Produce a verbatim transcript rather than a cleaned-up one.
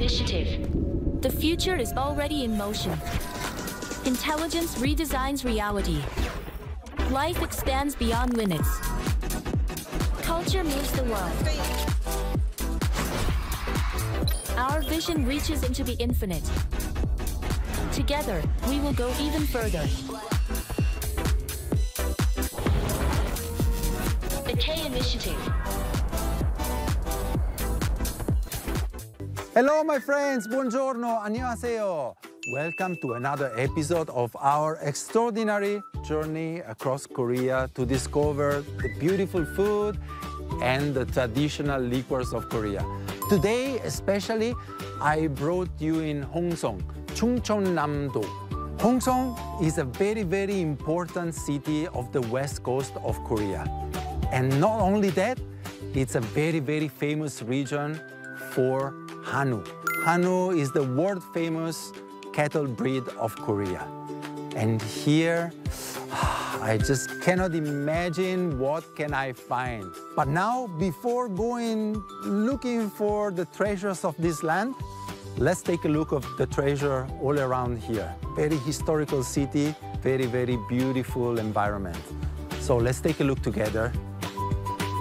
initiative. The future is already in motion. Intelligence redesigns reality. Life expands beyond limits. Culture moves the world. Our vision reaches into the infinite. Together, we will go even further. The K Initiative. Hello, my friends. Buongiorno. 안녕하세요. Welcome to another episode of our extraordinary journey across Korea to discover the beautiful food and the traditional liquors of Korea. Today, especially, I brought you in Hongseong, Chungcheongnam-do. Hongseong is a very, very important city of the west coast of Korea. And not only that, it's a very, very famous region for Hanwoo. Hanwoo is the world-famous cattle breed of Korea. And here, I just cannot imagine what can I find. But now, before going looking for the treasures of this land, let's take a look at the treasure all around here. Very historical city, very, very beautiful environment. So let's take a look together.